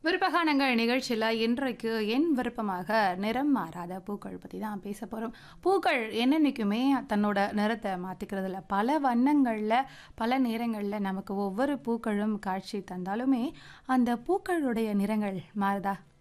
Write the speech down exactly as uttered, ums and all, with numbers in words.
விருப்பகானங்கள் நிகழ்ச்சியில் இன்றைக்கு என் விருப்பமாக நிறம் மாறாத பூக்கள் பற்றி தான் பேச போகிறோம். பூக்கள் என்னென்னைக்குமே தன்னோட நிறத்தை மாற்றிக்கிறதில்ல. பல வண்ணங்களில் பல நேரங்களில் நமக்கு ஒவ்வொரு பூக்களும் காட்சி தந்தாலுமே அந்த பூக்களுடைய நிறங்கள் மாறுதா?